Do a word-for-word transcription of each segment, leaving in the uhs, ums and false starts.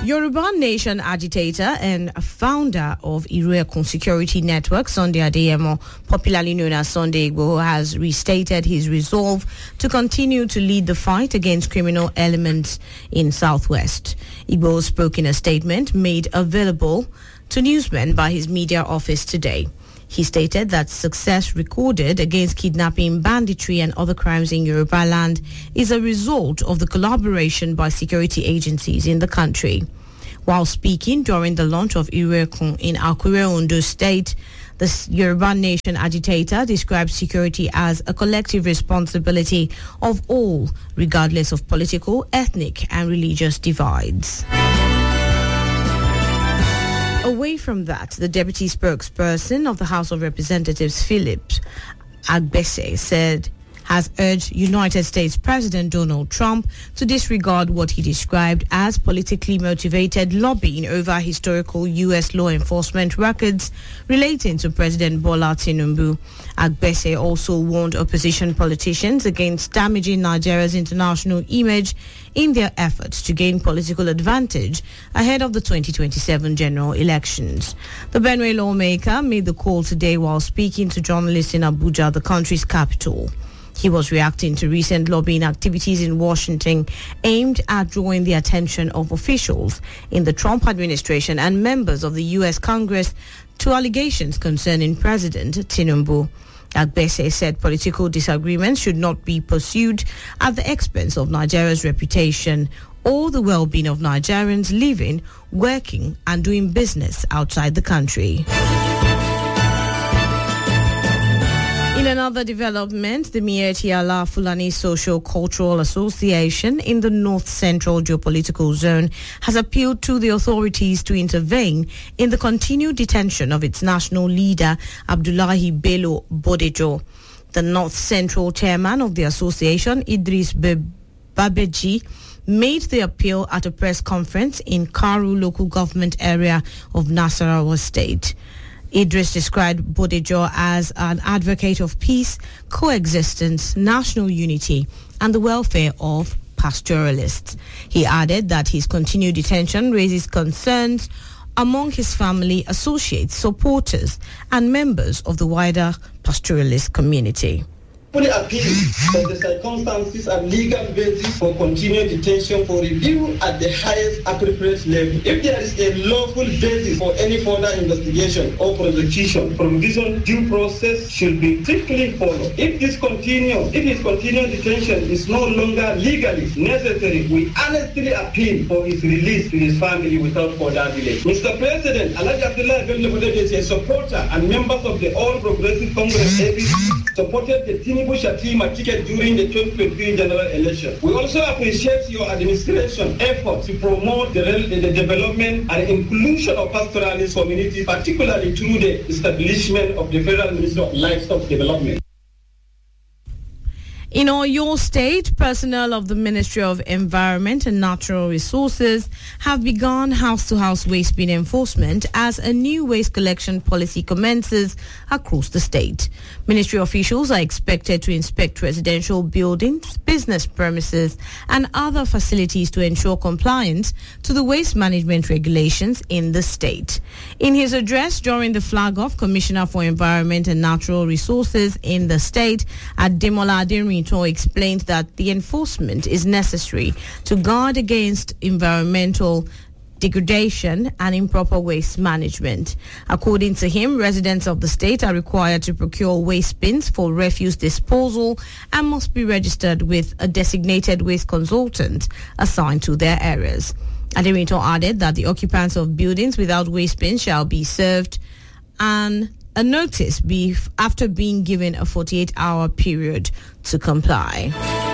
Yoruba Nation agitator and founder of Iruekun Security Network, Sunday Adeyemo, popularly known as Sunday Igboho, has restated his resolve to continue to lead the fight against criminal elements in Southwest. Igboho spoke in a statement made available to newsmen by his media office today. He stated that success recorded against kidnapping, banditry and other crimes in Yoruba land is a result of the collaboration by security agencies in the country. While speaking during the launch of Iruekun in Akure, Ondo State, the Yoruba Nation agitator described security as a collective responsibility of all, regardless of political, ethnic and religious divides. Away from that, the deputy spokesperson of the House of Representatives, Philip Agbese, said has urged United States President Donald Trump to disregard what he described as politically motivated lobbying over historical U S law enforcement records relating to President Bola Tinubu. Agbese also warned opposition politicians against damaging Nigeria's international image in their efforts to gain political advantage ahead of the twenty twenty-seven general elections. The Benue lawmaker made the call today while speaking to journalists in Abuja, the country's capital. He was reacting to recent lobbying activities in Washington aimed at drawing the attention of officials in the Trump administration and members of the U S Congress to allegations concerning President Tinubu. Agbese said political disagreements should not be pursued at the expense of Nigeria's reputation or the well-being of Nigerians living, working and doing business outside the country. In another development, the Miyetti Allah Fulani Socio-Cultural Association in the North Central Geopolitical Zone has appealed to the authorities to intervene in the continued detention of its national leader, Abdullahi Bello Bodejo. The North Central chairman of the association, Idris Babeji, made the appeal at a press conference in Karu local government area of Nasarawa State. Idris described Bodejo as an advocate of peace, coexistence, national unity, and the welfare of pastoralists. He added that his continued detention raises concerns among his family, associates, supporters, and members of the wider pastoralist community. Fully appeal that the circumstances and legal basis for continued detention for review at the highest appropriate level. If there is a lawful basis for any further investigation or prosecution, provision due process should be strictly followed. If this continue, if his continued detention is no longer legally necessary, we honestly appeal for his release to his family without further delay. Mister President, Alhaji Abdullah Bello Bodejo is a supporter and members of the All Progressive Congress A P C supported the Tinubu Shatima ticket during the twenty twenty-three general election. We also appreciate your administration effort to promote the, the development and inclusion of pastoralist communities, particularly through the establishment of the Federal Ministry of Livestock Development. In Oyo State, personnel of the Ministry of Environment and Natural Resources have begun house-to-house waste bin enforcement as a new waste collection policy commences across the state. Ministry officials are expected to inspect residential buildings, business premises, and other facilities to ensure compliance to the waste management regulations in the state. In his address during the flag-off, Commissioner for Environment and Natural Resources in the state, Ademola Aderinto, explained that the enforcement is necessary to guard against environmental degradation and improper waste management. According to him, residents of the state are required to procure waste bins for refuse disposal and must be registered with a designated waste consultant assigned to their areas. Aderinto added that the occupants of buildings without waste bins shall be served and a notice be after being given a forty-eight hour period to comply.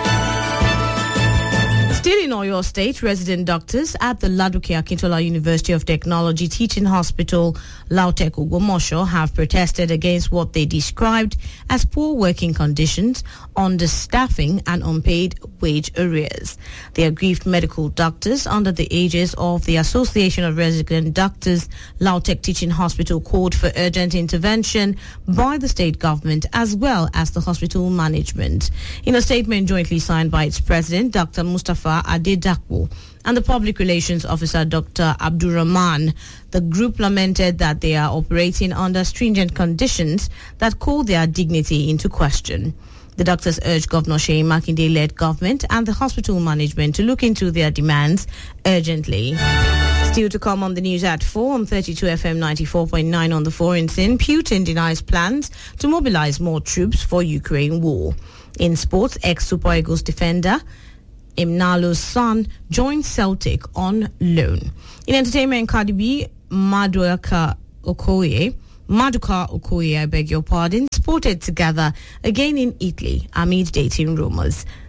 Still in Oyo State, resident doctors at the Ladoke Akintola University of Technology Teaching Hospital, Lautech Ogbomoso, have protested against what they described as poor working conditions, understaffing and unpaid wage arrears. The aggrieved medical doctors under the aegis of the Association of Resident Doctors, Lautech Teaching Hospital, called for urgent intervention by the state government as well as the hospital management. In a statement jointly signed by its president, Doctor Mustafa Oluwa Adedapo and the Public Relations Officer Doctor Abdurrahman. The group lamented that they are operating under stringent conditions that call their dignity into question. The doctors urged Governor Seyi Makinde-led government and the hospital management to look into their demands urgently. Still to come on the news at four on thirty-two F M ninety-four point nine on the foreign scene, Putin denies plans to mobilize more troops for Ukraine war. In sports, ex-Super Eagles defender Imnalo's son joined Celtic on loan. In entertainment, Cardi B, Maduka Okoye, Maduka Okoye, I beg your pardon, sported together again in Italy amid dating rumors.